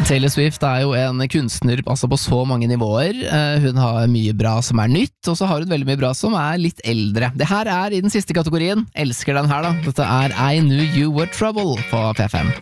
Taylor Swift jo en kunstner altså på så mange nivåer. Hun har mye bra som nytt, og så har hun veldig mye bra som litt eldre. Det her i den siste kategorien. Elsker den her da. Dette I Knew You Were Trouble på P5.